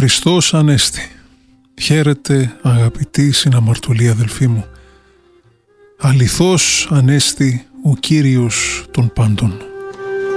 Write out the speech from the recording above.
Χριστός Ανέστη. Χαίρετε αγαπητή συναμαρτωλή αδελφοί μου. Αληθώς Ανέστη ο Κύριος των πάντων.